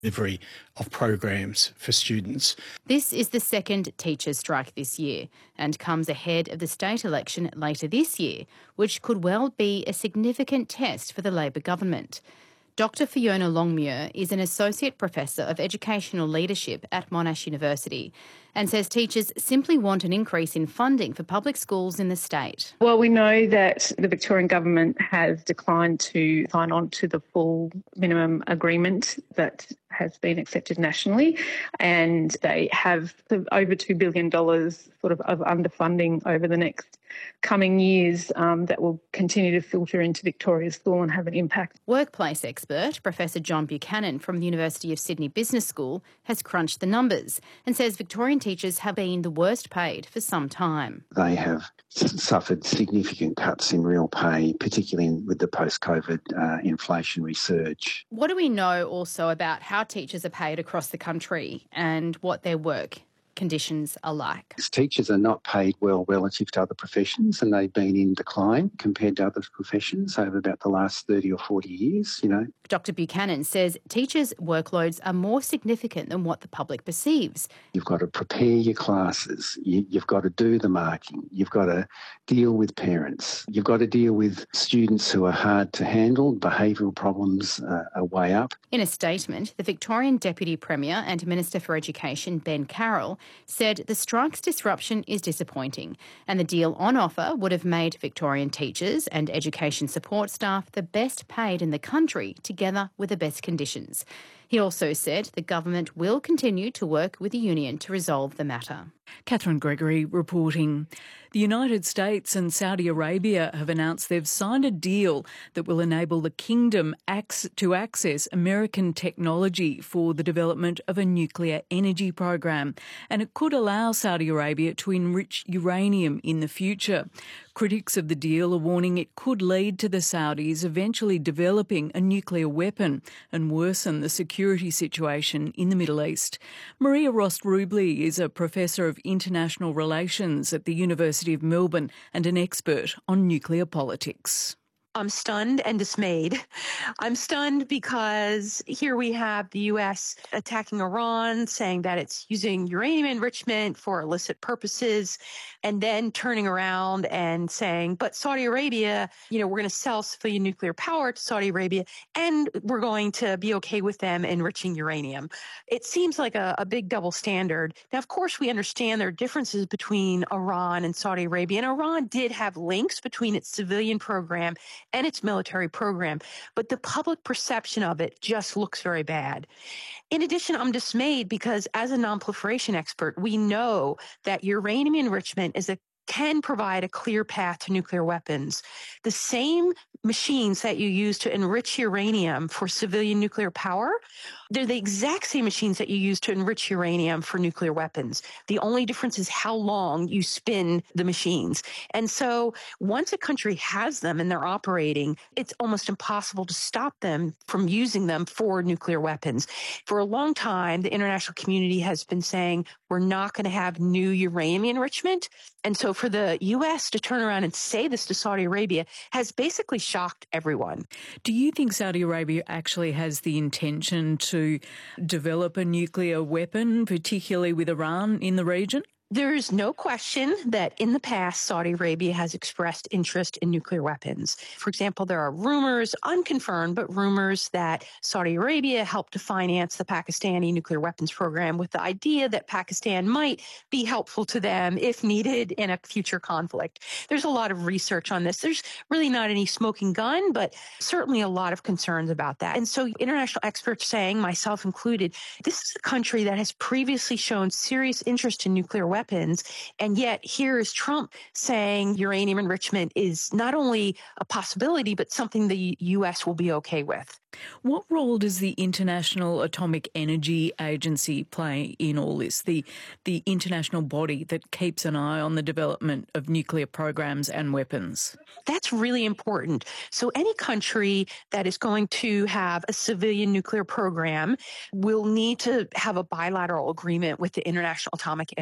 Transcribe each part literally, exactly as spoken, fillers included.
delivery of programs for students. This is the second teachers' strike this year and comes ahead of the state election later this year, which could well be a significant test for the Labor government. Doctor Fiona Longmuir is an Associate Professor of Educational Leadership at Monash University and says teachers simply want an increase in funding for public schools in the state. Well, we know that the Victorian Government has declined to sign on to the full minimum agreement that has been accepted nationally, and they have over two billion dollars sort of, of underfunding over the next coming years um, that will continue to filter into Victoria's school and have an impact. Workplace expert Professor John Buchanan from the University of Sydney Business School has crunched the numbers and says Victorian teachers have been the worst paid for some time. They have suffered significant cuts in real pay, particularly with the post-COVID uh, inflationary surge. What do we know also about how teachers are paid across the country and what their work conditions are like? Teachers are not paid well relative to other professions, and they've been in decline compared to other professions over about the last thirty or forty years, you know. Doctor Buchanan says teachers' workloads are more significant than what the public perceives. You've got to prepare your classes, you, you've got to do the marking, you've got to deal with parents, you've got to deal with students who are hard to handle, behavioural problems uh, are way up. In a statement, the Victorian Deputy Premier and Minister for Education, Ben Carroll, said the strike's disruption is disappointing and the deal on offer would have made Victorian teachers and education support staff the best paid in the country, together with the best conditions. He also said the government will continue to work with the union to resolve the matter. Catherine Gregory reporting. The United States and Saudi Arabia have announced they've signed a deal that will enable the kingdom to access American technology for the development of a nuclear energy program, and it could allow Saudi Arabia to enrich uranium in the future. Critics of the deal are warning it could lead to the Saudis eventually developing a nuclear weapon and worsen the security situation in the Middle East. Maria Rost-Rubley is a professor of international relations at the University of Melbourne and an expert on nuclear politics. I'm stunned and dismayed. I'm stunned because here we have the U S attacking Iran, saying that it's using uranium enrichment for illicit purposes, and then turning around and saying, but Saudi Arabia, you know, we're going to sell civilian nuclear power to Saudi Arabia, and we're going to be okay with them enriching uranium. It seems like a, a big double standard. Now, of course, we understand there are differences between Iran and Saudi Arabia, and Iran did have links between its civilian program and its military program, but the public perception of it just looks very bad. In addition, I'm dismayed because as a non-proliferation expert, we know that uranium enrichment is a can provide a clear path to nuclear weapons. The same machines that you use to enrich uranium for civilian nuclear power, they're the exact same machines that you use to enrich uranium for nuclear weapons. The only difference is how long you spin the machines. And so once a country has them and they're operating, it's almost impossible to stop them from using them for nuclear weapons. For a long time, the international community has been saying we're not going to have new uranium enrichment. And so for the U S to turn around and say this to Saudi Arabia has basically shocked everyone. Do you think Saudi Arabia actually has the intention to develop a nuclear weapon, particularly with Iran in the region? There's no question that in the past, Saudi Arabia has expressed interest in nuclear weapons. For example, there are rumors, unconfirmed, but rumors that Saudi Arabia helped to finance the Pakistani nuclear weapons program with the idea that Pakistan might be helpful to them if needed in a future conflict. There's a lot of research on this. There's really not any smoking gun, but certainly a lot of concerns about that. And so international experts saying, myself included, this is a country that has previously shown serious interest in nuclear weapons. Weapons, and yet here is Trump saying uranium enrichment is not only a possibility, but something the U S will be okay with. What role does the International Atomic Energy Agency play in all this, the, the international body that keeps an eye on the development of nuclear programs and weapons? That's really important. So any country that is going to have a civilian nuclear program will need to have a bilateral agreement with the International Atomic Energy Agency.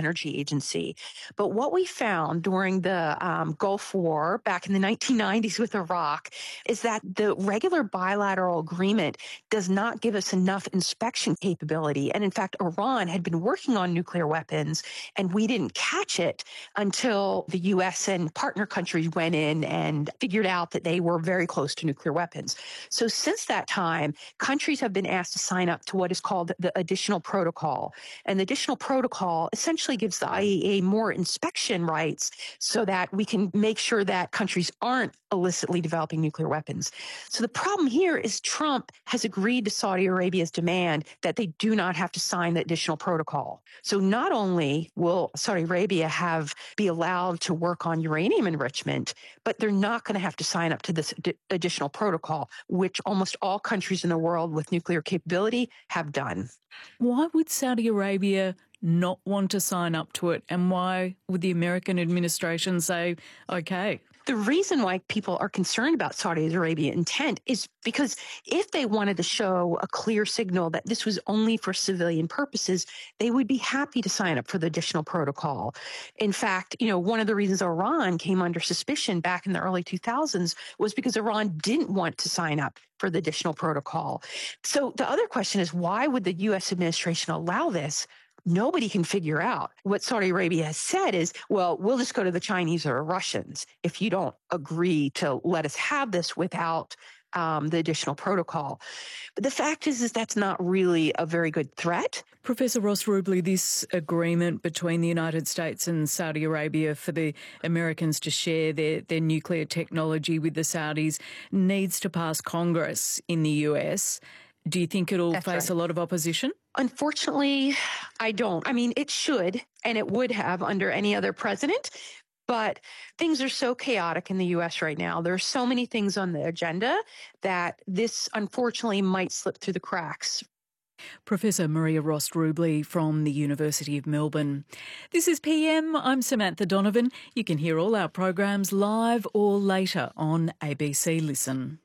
agency. But what we found during the um, Gulf War back in the nineteen nineties with Iraq is that the regular bilateral agreement does not give us enough inspection capability. And in fact, Iran had been working on nuclear weapons, and we didn't catch it until the U S and partner countries went in and figured out that they were very close to nuclear weapons. So since that time, countries have been asked to sign up to what is called the Additional Protocol. And the Additional Protocol essentially gives the I A E A more inspection rights so that we can make sure that countries aren't illicitly developing nuclear weapons. So the problem here is Trump has agreed to Saudi Arabia's demand that they do not have to sign the Additional Protocol. So not only will Saudi Arabia have be allowed to work on uranium enrichment, but they're not going to have to sign up to this ad- additional protocol, which almost all countries in the world with nuclear capability have done. Why would Saudi Arabia not want to sign up to it, and why would the American administration say, okay? The reason why people are concerned about Saudi Arabia intent is because if they wanted to show a clear signal that this was only for civilian purposes, they would be happy to sign up for the additional protocol. In fact, you know, one of the reasons Iran came under suspicion back in the early two thousands was because Iran didn't want to sign up for the additional protocol. So the other question is, why would the U S administration allow this? Nobody can figure out. What Saudi Arabia has said is, well, we'll just go to the Chinese or Russians if you don't agree to let us have this without um, the additional protocol. But the fact is, is that's not really a very good threat. Professor Ross Rubley, this agreement between the United States and Saudi Arabia for the Americans to share their, their nuclear technology with the Saudis needs to pass Congress in the U S. Do you think it'll That's face right. a lot of opposition? Unfortunately, I don't. I mean, it should, and it would have under any other president. But things are so chaotic in the U S right now. There are so many things on the agenda that this, unfortunately, might slip through the cracks. Professor Maria Ross Rubley from the University of Melbourne. This is P M. I'm Samantha Donovan. You can hear all our programs live or later on A B C Listen.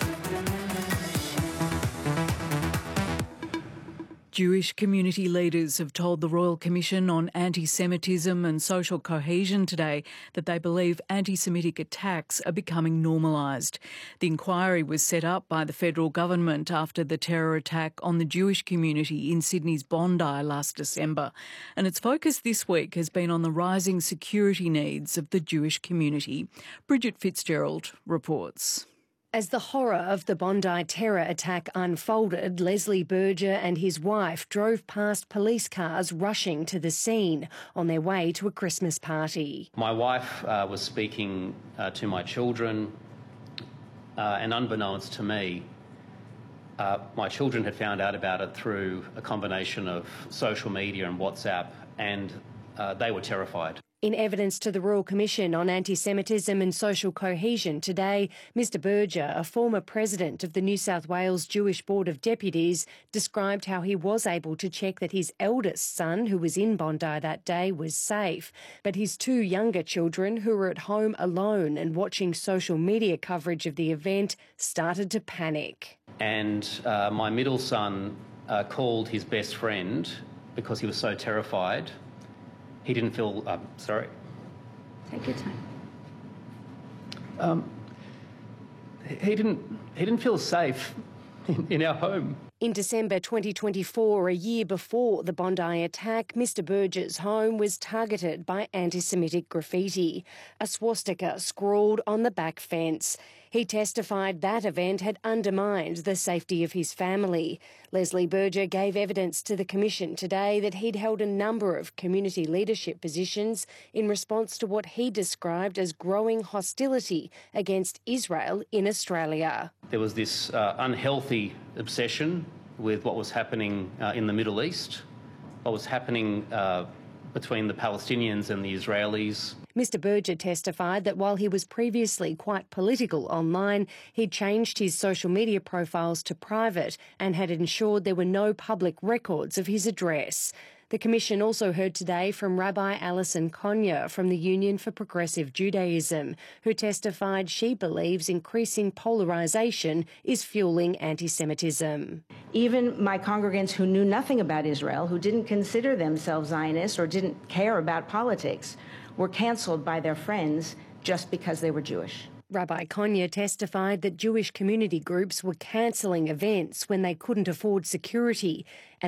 Jewish community leaders have told the Royal Commission on Anti-Semitism and Social Cohesion today that they believe anti-Semitic attacks are becoming normalised. The inquiry was set up by the federal government after the terror attack on the Jewish community in Sydney's Bondi last December, and its focus this week has been on the rising security needs of the Jewish community. Bridget Fitzgerald reports. As the horror of the Bondi terror attack unfolded, Leslie Berger and his wife drove past police cars rushing to the scene on their way to a Christmas party. My wife uh, was speaking uh, to my children, uh, and unbeknownst to me, uh, my children had found out about it through a combination of social media and WhatsApp, and uh, they were terrified. In evidence to the Royal Commission on Anti-Semitism and Social Cohesion today, Mr Berger, a former president of the New South Wales Jewish Board of Deputies, described how he was able to check that his eldest son, who was in Bondi that day, was safe, but his two younger children, who were at home alone and watching social media coverage of the event, started to panic. And uh, my middle son uh, called his best friend because he was so terrified. He didn't feel, uh, sorry. Take your time. Um, he didn't, he didn't feel safe in, in our home. In December twenty twenty-four, a year before the Bondi attack, Mr Berger's home was targeted by anti-Semitic graffiti, a swastika scrawled on the back fence. He testified that event had undermined the safety of his family. Leslie Berger gave evidence to the Commission today that he'd held a number of community leadership positions in response to what he described as growing hostility against Israel in Australia. There was this uh, unhealthy obsession with what was happening uh, in the Middle East, what was happening uh, between the Palestinians and the Israelis. Mr Berger testified that while he was previously quite political online, he'd changed his social media profiles to private and had ensured there were no public records of his address. The Commission also heard today from Rabbi Alison Konya from the Union for Progressive Judaism, who testified she believes increasing polarisation is fueling anti-Semitism. Even my congregants who knew nothing about Israel, who didn't consider themselves Zionists or didn't care about politics, were cancelled by their friends just because they were Jewish. Rabbi Konya testified that Jewish community groups were cancelling events when they couldn't afford security, and